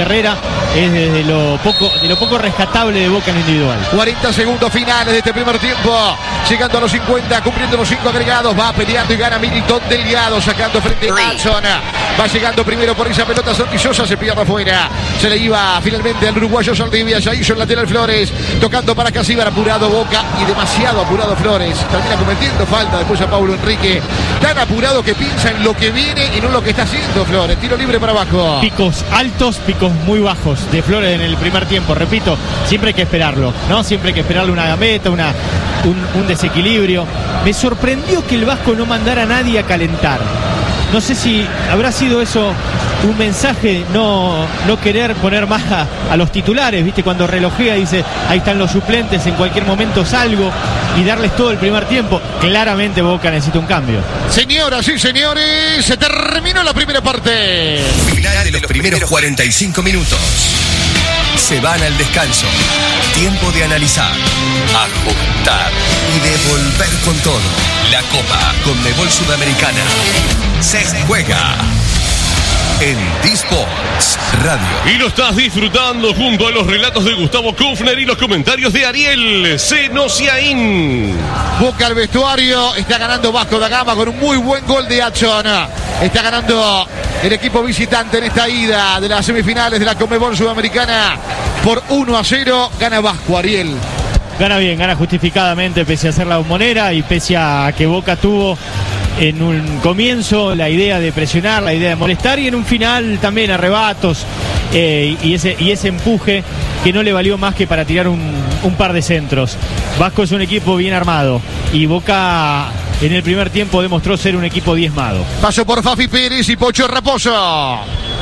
carrera es de lo poco rescatable de Boca en lo individual. 40 segundos finales de este primer tiempo, llegando a los 50, cumpliendo los 5 agregados, va peleando y gana Milton Delgado, sacando frente a Hudson, va llegando primero por esa pelota Santillosa, se pierde afuera, se le iba finalmente al uruguayo Saldivia, ya hizo el lateral Flores, tocando para Casíbar, apurado Boca y demasiado apurado Flores, termina cometiendo falta después a Paulo Enrique, tan apurado que piensa en lo que viene y no en lo que está haciendo Flores, tiro libre para abajo. Picos altos, picos muy bajos de Flores en el primer tiempo, repito, siempre hay que esperarlo, ¿no? Siempre hay que esperarle una gambeta, un desequilibrio. Me sorprendió que el Vasco no mandara a nadie a calentar. No sé si habrá sido eso un mensaje, no querer poner más a los titulares, ¿viste? Cuando relojea dice, ahí están los suplentes, en cualquier momento salgo, y darles todo el primer tiempo. Claramente Boca necesita un cambio. Señoras y señores, se terminó la primera parte. Final de los primeros 45 minutos. Se van al descanso. Tiempo de analizar, ajustar y devolver con todo. La Copa Conmebol Sudamericana se juega en D-Sports Radio. Y lo estás disfrutando junto a los relatos de Gustavo Kufner y los comentarios de Ariel Senosiaín. Boca al vestuario, está ganando Vasco da Gama con un muy buen gol de Hudson. Está ganando el equipo visitante en esta ida de las semifinales de la Conmebol Sudamericana por 1-0. Gana Vasco, Ariel. Gana bien, gana justificadamente pese a ser la Bombonera y pese a que Boca tuvo en un comienzo la idea de presionar, la idea de molestar y en un final también arrebatos y ese empuje que no le valió más que para tirar un par de centros. Vasco es un equipo bien armado y Boca en el primer tiempo demostró ser un equipo diezmado. Paso por Fafi Pérez y Pocho Raposo.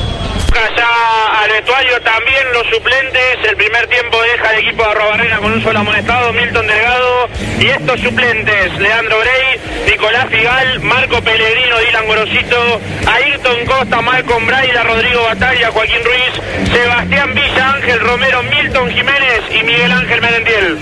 Ya al vestuario también los suplentes. El primer tiempo deja el equipo de Arrobarrena con un solo amonestado, Milton Delgado, y estos suplentes: Leandro Brey, Nicolás Figal, Marco Pellegrino, Dylan Gorosito, Ayrton Costa, Malcolm Braida, Rodrigo Batalla, Joaquín Ruiz, Sebastián Villa, Ángel Romero, Milton Jiménez y Miguel Ángel Merentiel.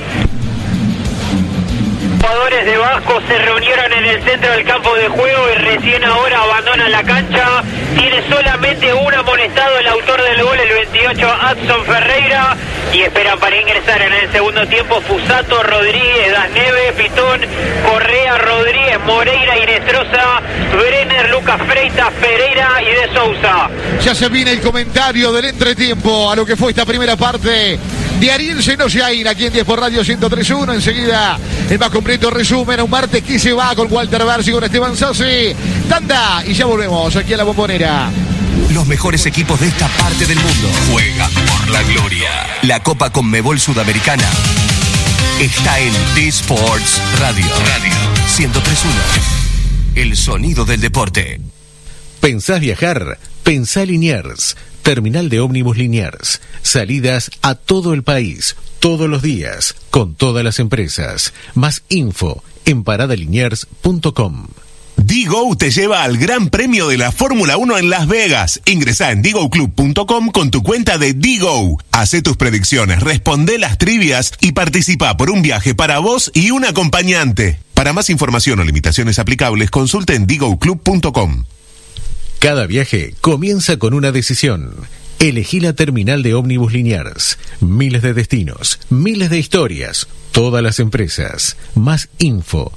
Jugadores de Vasco se reunieron en el centro del campo de juego y recién ahora abandonan la cancha. Tiene solamente un amonestado el autor del gol, el 28, Adson Ferreira, y esperan para ingresar en el segundo tiempo Fusato, Rodríguez, Dasneve, Pitón, Correa, Rodríguez, Moreira, Inestrosa, Brenner, Lucas Freitas, Pereira y De Sousa. Ya se viene el comentario del entretiempo a lo que fue esta primera parte de Ariel Senosiaín aquí en 10 por Radio 103.1. Enseguida el más completo resumen a un martes que se va con Walter Barsi, con Esteban Sassi. Tanda y ya volvemos aquí a la Bombonera. Los mejores equipos de esta parte del mundo juegan por la gloria. La Copa Conmebol Sudamericana está en D-Sports Radio 103.1. El sonido del deporte. ¿Pensás viajar? Pensá Liniers. Terminal de ómnibus Liniers. Salidas a todo el país, todos los días, con todas las empresas. Más info en paradaliniers.com. D-Go te lleva al Gran Premio de la Fórmula 1 en Las Vegas. Ingresá en digoclub.com con tu cuenta de D-Go. Hacé tus predicciones, responde las trivias y participa por un viaje para vos y un acompañante. Para más información o limitaciones aplicables, consulte en digoclub.com. Cada viaje comienza con una decisión. Elegí la terminal de ómnibus Liniers. Miles de destinos, miles de historias, todas las empresas. Más info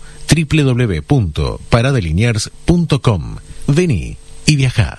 www.paradaliniers.com. Vení y viajá.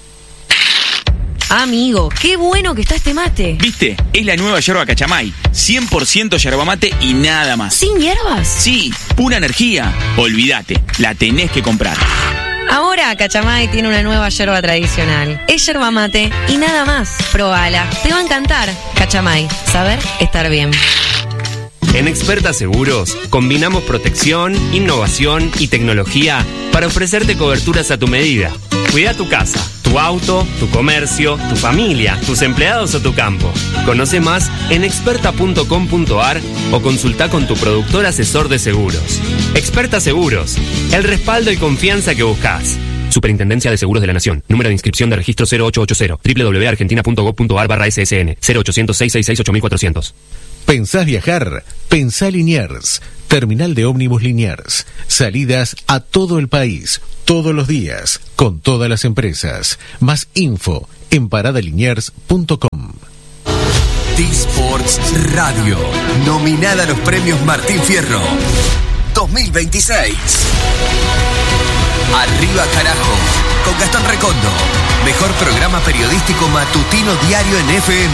Amigo, qué bueno que está este mate. ¿Viste? Es la nueva yerba Cachamay. 100% yerba mate y nada más. ¿Sin hierbas? Sí, pura energía. Olvídate, la tenés que comprar. Ahora Cachamay tiene una nueva yerba tradicional. Es yerba mate y nada más. Probala, te va a encantar. Cachamay, saber estar bien. En Experta Seguros combinamos protección, innovación y tecnología para ofrecerte coberturas a tu medida. Cuida tu casa, tu auto, tu comercio, tu familia, tus empleados o tu campo. Conoce más en experta.com.ar o consulta con tu productor asesor de seguros. Experta Seguros, el respaldo y confianza que buscas. Superintendencia de Seguros de la Nación. Número de inscripción de registro 0880 www.argentina.gov.ar/SSN 0800 666 8400. ¿Pensás viajar? Pensá Liniers. Terminal de ómnibus Liniers. Salidas a todo el país, todos los días, con todas las empresas. Más info en paradaliniers.com. D-Sports Radio, nominada a los premios Martín Fierro 2026. Arriba carajo, con Gastón Recondo, mejor programa periodístico matutino diario en FM.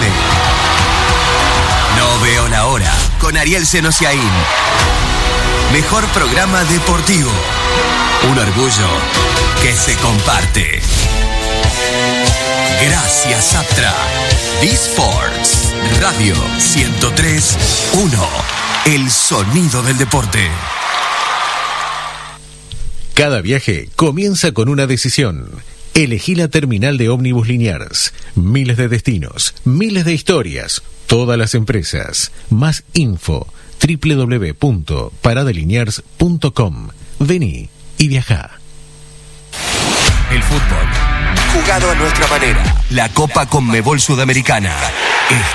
No veo la hora, con Ariel Senosiaín, mejor programa deportivo. Un orgullo que se comparte. Gracias, Aptra. D-Sports Radio 103.1. El sonido del deporte. Cada viaje comienza con una decisión. Elegí la terminal de ómnibus Liniers. Miles de destinos, miles de historias, todas las empresas. Más info www.paradeliniers.com. Vení y viajá. El fútbol, jugado a nuestra manera. La Copa Conmebol Sudamericana